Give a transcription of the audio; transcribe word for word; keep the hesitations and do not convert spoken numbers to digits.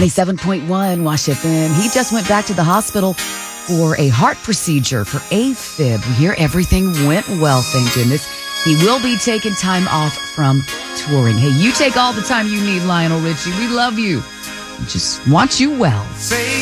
ninety-seven point one Wash F M. He just went back to the hospital for a heart procedure for AFib. We hear everything went well, thank goodness. He will be taking time off from touring. Hey, you take all the time you need, Lionel Richie. We love you. We just want you well.